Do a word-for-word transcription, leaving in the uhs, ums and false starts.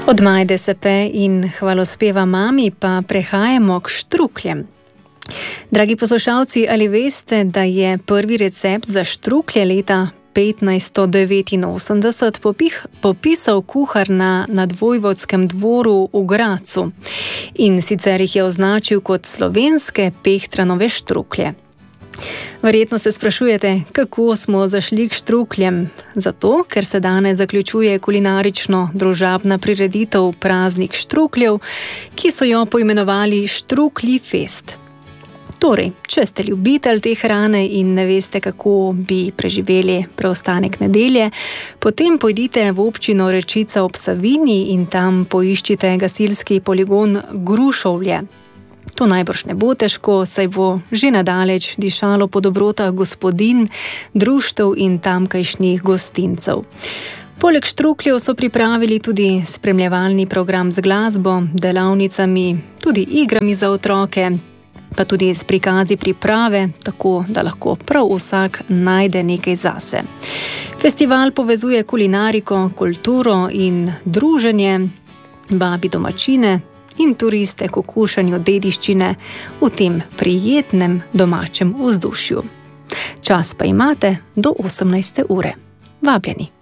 Od Majde Sepe in hvalospeva mami pa prehajamo k štrukljem. Dragi poslušalci, ali veste, da je prvi recept za štruklje leta petnajststo devetinosemdeset popih, popisal kuhar na nadvojvodskem dvoru v Gracu in sicer jih je označil kot slovenske Pehtranove štruklje. Verjetno se sprašujete, kako smo zašli k štrukljem. Zato, ker se danes zaključuje kulinarično družabna prireditev Praznik štrukljev, ki so jo poimenovali Štruklji fest. Torej, če ste ljubitelj te hrane in ne veste, kako bi preživeli preostanek nedelje, potem pojdite v občino Rečica ob Savinji in tam poiščite gasilski poligon Grušovlje. To najbrž ne bo težko, saj bo že nadaleč dišalo po dobrotah gospodinj, društev in tamkajšnjih gostincev. Poleg štrukljev so pripravili tudi spremljevalni program z glasbo, delavnicami, tudi igrami za otroke, pa tudi s prikazi priprave, tako da lahko prav vsak najde nekaj zase. Festival povezuje kulinariko, kulturo in druženje, vabi domačine in turiste k okušanju dediščine v tem prijetnem domačem vzdušju. Čas pa imate do osemnajste ure. Vabljeni.